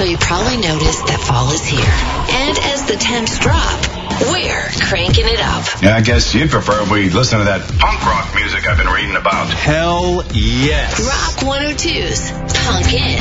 so you probably noticed that fall is here. And as the temps drop, we're cranking it up. Yeah, I guess you'd prefer we listen to that punk rock music I've been reading about. Hell yes. Rock 102's Punkin'.